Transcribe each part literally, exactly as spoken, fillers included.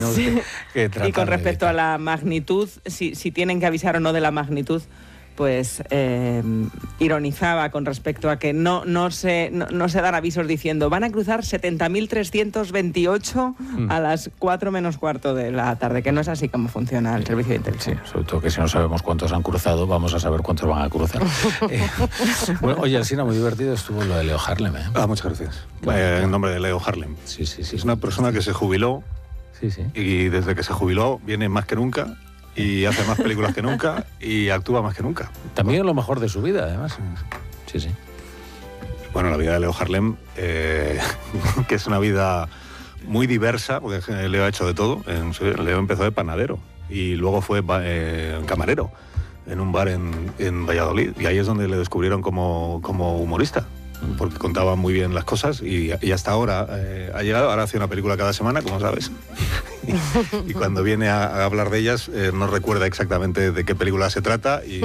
Sí. que, que Y con respecto a la magnitud, si, si tienen que avisar o no de la magnitud, pues eh, ironizaba con respecto a que no, no, se, no, no se dan avisos diciendo van a cruzar setenta mil trescientos veintiocho mm. a las cuatro menos cuarto de la tarde, que no es así como funciona el servicio de inteligencia. Sí, sobre todo que si no sabemos cuántos han cruzado, vamos a saber cuántos van a cruzar. eh, bueno, oye, Alsina, muy divertido estuvo lo de Leo Harlem. ¿eh? Ah, muchas gracias. Eh, en nombre de Leo Harlem. Sí, sí, sí. Es una persona que se jubiló sí, sí. y desde que se jubiló viene más que nunca. Y hace más películas que nunca y actúa más que nunca. También lo mejor de su vida, además. Sí, sí. Bueno, la vida de Leo Harlem, eh, que es una vida muy diversa, porque Leo ha hecho de todo. Leo empezó de panadero y luego fue eh, camarero en un bar en, en Valladolid. Y ahí es donde le descubrieron como, como humorista, porque contaba muy bien las cosas y, y hasta ahora eh, ha llegado, ahora hace una película cada semana, como sabes. Y, y cuando viene a, a hablar de ellas eh, no recuerda exactamente de qué película se trata y,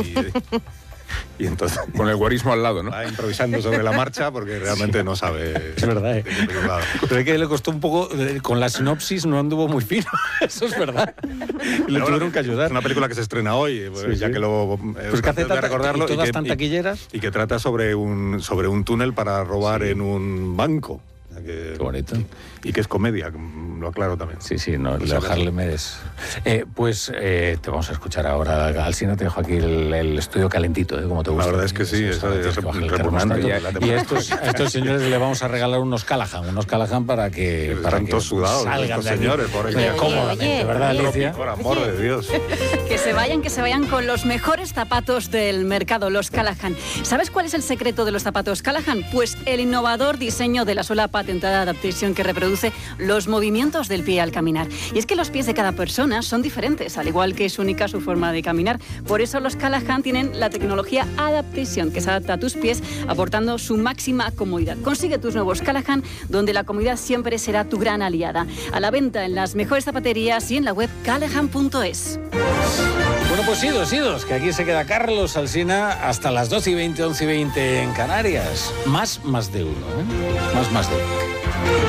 y entonces con el guarismo al lado, ¿no? Va improvisando sobre la marcha porque realmente sí. no sabe. Es verdad, ¿eh? de qué película. Pero es que le costó un poco, con la sinopsis no anduvo muy fino, eso es verdad. Le tuvieron que ayudar. Es una película que se estrena hoy, pues, sí, ya sí. que lo pues que hace tanta, recordarlo y todas y que, tan taquilleras y, y que trata sobre un sobre un túnel para robar sí. en un banco. Que, Qué bonito. Y, y que es comedia, lo aclaro también. Sí, sí, no, Leo Harlem es... Eh, pues eh, te vamos a escuchar ahora. Alsina, te dejo aquí el, el estudio calentito, ¿eh? Como te gusta. La verdad es que sí, eso es repugnante. Y a estos, a estos señores le vamos a regalar unos Callahan, unos Callahan para que... Sí, para están que todos sudados salgan estos de aquí. señores, por oye, cómodamente, oye, ¿verdad, Alicia? Por amor oye, de Dios. Que se vayan, que se vayan con los mejores zapatos del mercado, los Callahan. ¿Sabes cuál es el secreto de los zapatos Callahan? Pues el innovador diseño de la suela patentada Adaptation, que reproduce los movimientos del pie al caminar. Y es que los pies de cada persona son diferentes, al igual que es única su forma de caminar. Por eso los Callahan tienen la tecnología Adaptation, que se adapta a tus pies, aportando su máxima comodidad. Consigue tus nuevos Callahan, donde la comodidad siempre será tu gran aliada. A la venta en las mejores zapaterías y en la web callahan punto es. Bueno, pues idos, idos, que aquí se queda Carlos Alsina hasta las doce y veinte, once y veinte en Canarias. Más, más de uno, ¿eh? Más, más de uno.